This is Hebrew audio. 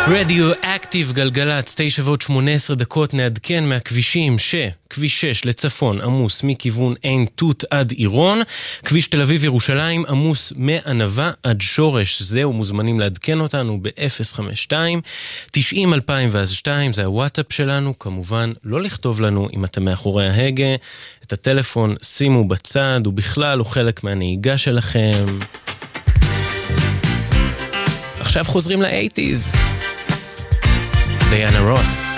רדיו אקטיב גלגלץ 9:18 נעדכן מהכבישים שכביש 6 לצפון עמוס מכיוון עין תות עד עירון, כביש תל אביב ירושלים עמוס מענבה עד שורש, זהו מוזמנים לעדכן אותנו ב-052 90 2002, זה הוואטסאפ שלנו, כמובן לא לכתוב לנו אם אתם מאחורי ההגה, את הטלפון שימו בצד, ובכלל הוא חלק מהנהיגה שלכם. עכשיו חוזרים ל-80s. דיאנה רוס.